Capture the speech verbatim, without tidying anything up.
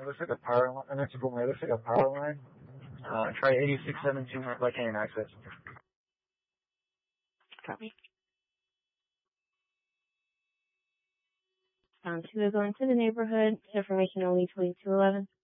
It looks like a power line. It looks like a power line. Uh, try eighty-six seventeen by Canyon access. Copy. Um, two is going to the neighborhood. Information only twenty-two eleven.